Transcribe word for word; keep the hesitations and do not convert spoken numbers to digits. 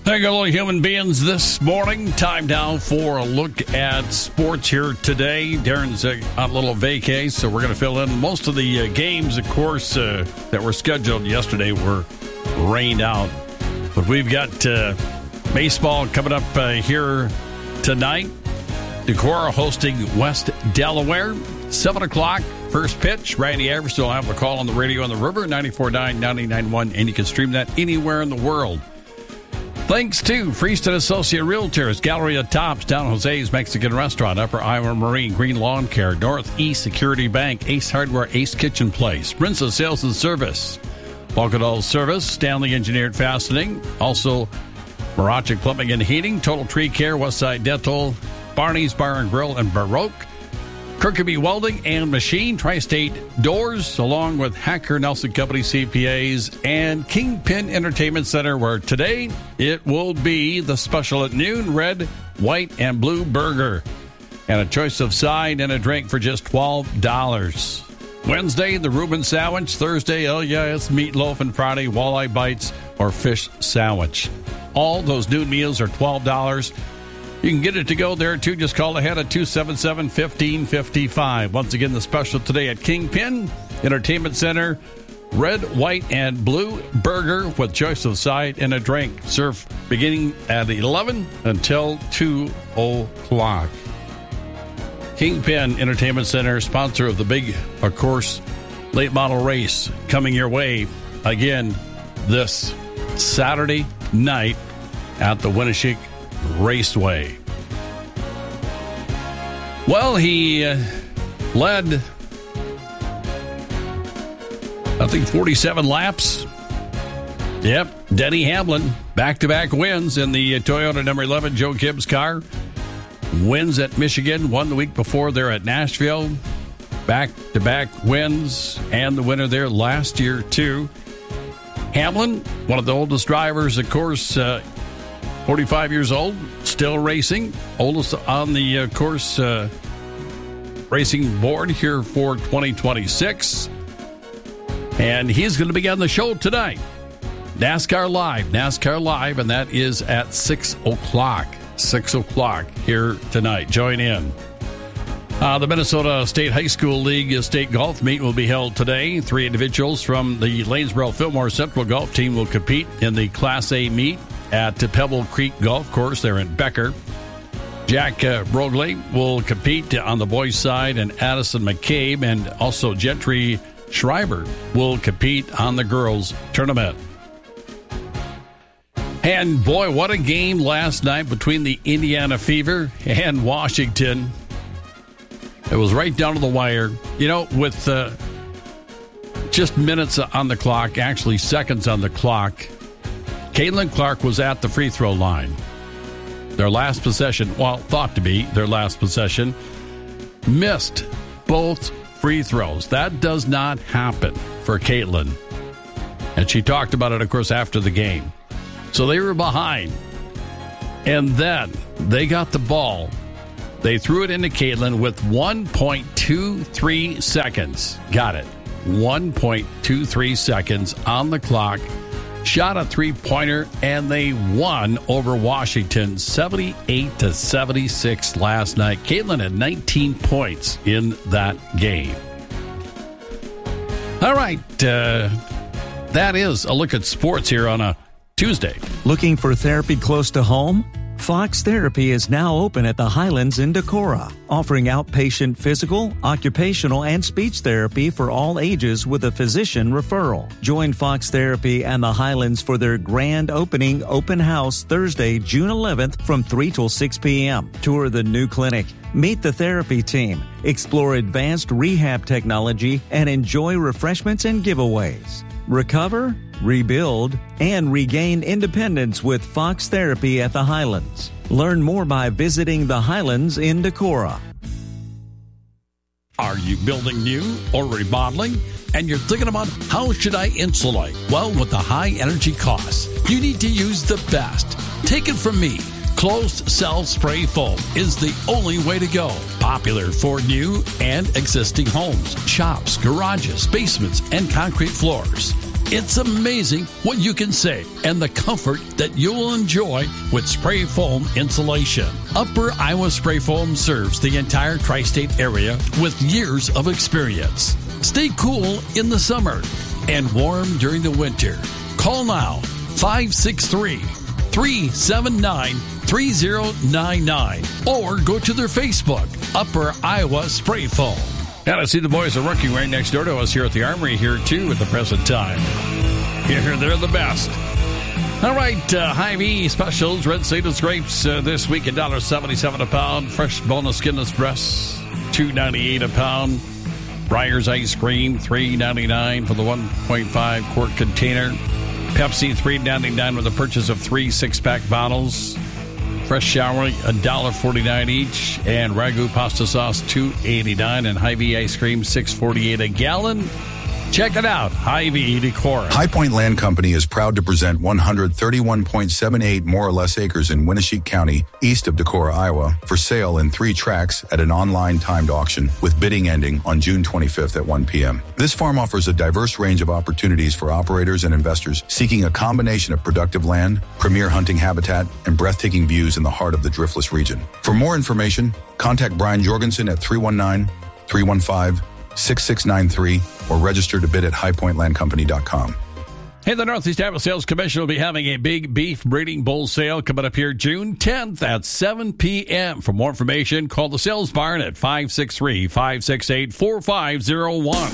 Hello, human beings, this morning. Time now for a look at sports here today. Darren's uh, on a little vacay, so we're going to fill in most of the uh, games, of course, uh, that were scheduled yesterday were rained out. But we've got uh, baseball coming up uh, here tonight. Decorah hosting West Delaware. seven o'clock, first pitch. Randy Everson will have the call on the radio on the river, ninety-four point nine, ninety-nine point one, and you can stream that anywhere in the world. Thanks to Freeston Associate Realtors, Galleria Tops, Don Jose's Mexican Restaurant, Upper Iowa Marine, Green Lawn Care, Northeast Security Bank, Ace Hardware, Ace Kitchen Place, Prince's Sales and Service, Walcadall Service, Stanley Engineered Fastening, also Marachic Plumbing and Heating, Total Tree Care, Westside Dental, Barney's Bar and Grill, and Baroque, Kirkby Welding and Machine, Tri-State Doors, along with Hacker Nelson Company C P As, and Kingpin Entertainment Center, where today it will be the special at noon, red, white, and blue burger, and a choice of side and a drink for just twelve dollars. Wednesday, the Reuben Sandwich. Thursday, oh yeah, it's meatloaf, and Friday, walleye bites or fish sandwich. All those noon meals are twelve dollars. You can get it to go there, too. Just call ahead at two seven seven, one five five five. Once again, the special today at Kingpin Entertainment Center, red, white, and blue burger with choice of side and a drink. Served beginning at eleven until two o'clock. Kingpin Entertainment Center, sponsor of the big, of course, late model race coming your way again this Saturday night at the Winneshiek Raceway. Well, he uh, led, I think, forty-seven laps. Yep, Denny Hamlin, back-to-back wins in the Toyota number eleven Joe Gibbs car. Wins at Michigan, won the week before there at Nashville. Back-to-back wins, and the winner there last year, too. Hamlin, one of the oldest drivers, of course, uh, forty-five years old, still racing. Oldest on the uh, course uh, racing board here for twenty twenty-six. And he's going to be on the show tonight. NASCAR Live, NASCAR Live, and that is at six o'clock. six o'clock here tonight. Join in. Uh, the Minnesota State High School League State Golf Meet will be held today. Three individuals from the Lanesboro-Fillmore Central Golf Team will compete in the Class A meet at Pebble Creek Golf Course there in Becker. Jack uh, Brogley will compete on the boys' side, and Addison McCabe and also Gentry Schreiber will compete on the girls' tournament. And boy, what a game last night between the Indiana Fever and Washington. It was right down to the wire. You know, with uh, just minutes on the clock, actually seconds on the clock, Caitlin Clark was at the free throw line. Their last possession, well, thought to be their last possession, missed both free throws. That does not happen for Caitlin. And she talked about it, of course, after the game. So they were behind. And then they got the ball. They threw it into Caitlin with one point two three seconds. Got it. one point two three seconds on the clock. Shot a three-pointer, and they won over Washington seventy-eight to seventy-six last night. Caitlin had nineteen points in that game. All right. Uh, that is a look at sports here on a Tuesday. Looking for therapy close to home? Fox Therapy is now open at the Highlands in Decorah, offering outpatient physical, occupational, and speech therapy for all ages with a physician referral. Join Fox Therapy and the Highlands for their grand opening open house Thursday, June eleventh from three till six p.m. Tour the new clinic, meet the therapy team, explore advanced rehab technology, and enjoy refreshments and giveaways. Recover, rebuild, and regain independence with Fox Therapy at the Highlands. Learn more by visiting the Highlands in Decorah. Are you building new or remodeling? And you're thinking about how should I insulate? Well, with the high energy costs, you need to use the best. Take it from me. Closed cell spray foam is the only way to go. Popular for new and existing homes, shops, garages, basements, and concrete floors. It's amazing what you can save and the comfort that you'll enjoy with spray foam insulation. Upper Iowa Spray Foam serves the entire tri-state area with years of experience. Stay cool in the summer and warm during the winter. Call now, five six three, three seven nine, three zero nine nine, or go to their Facebook, Upper Iowa Spray Foam. And I see the boys are working right next door to us here at the Armory here, too, at the present time. Here, they're the best. All right, uh, Hy-Vee specials, red Satan's grapes uh, this week, one dollar seventy-seven a pound. Fresh boneless skinless breasts, two ninety-eight a pound. Breyer's ice cream, three ninety-nine for the one point five quart container. Pepsi, three ninety-nine with a purchase of three six-pack bottles. Fresh shower, one dollar forty-nine each. And Ragu pasta sauce, two eighty-nine. And Hy-Vee ice cream, six forty-eight a gallon. Check it out, Hy-Vee Decorah. High Point Land Company is proud to present one hundred thirty-one point seven eight more or less acres in Winneshiek County, east of Decorah, Iowa, for sale in three tracts at an online timed auction with bidding ending on June twenty-fifth at one p.m. This farm offers a diverse range of opportunities for operators and investors seeking a combination of productive land, premier hunting habitat, and breathtaking views in the heart of the Driftless region. For more information, contact Brian Jorgensen at three one nine, three one five, six six nine three or register to bid at high point land company dot com. Hey, the Northeast Iowa Sales Commission will be having a big beef breeding bull sale coming up here June tenth at seven p.m. For more information, call the sales barn at five six three, five six eight, four five zero one.